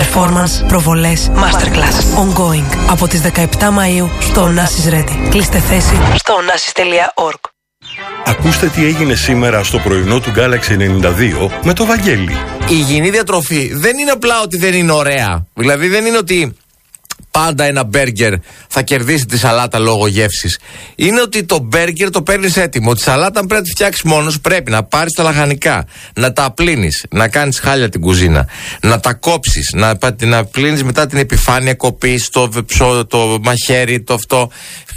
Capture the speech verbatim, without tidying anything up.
Performance, προβολές, masterclass. Ongoing. Από τις δεκαεπτά Μαΐου στο Onassis Ready. Κλείστε θέση στο onassis τελεία org. Ακούστε τι έγινε σήμερα στο πρωινό του Galaxy ενενήντα δύο με το Βαγγέλη. Η υγιεινή διατροφή δεν είναι απλά ότι δεν είναι ωραία. Δηλαδή δεν είναι ότι πάντα ένα μπέργκερ θα κερδίσει τη σαλάτα λόγω γεύσης. Είναι ότι το μπέργκερ το παίρνεις έτοιμο. Τη σαλάτα πρέπει να τη φτιάξεις μόνος. Πρέπει να πάρεις τα λαχανικά, να τα απλύνεις, να κάνεις χάλια την κουζίνα, να τα κόψεις, να, να πλύνεις μετά την επιφάνεια, κοπείς το, το μαχαίρι, το αυτό.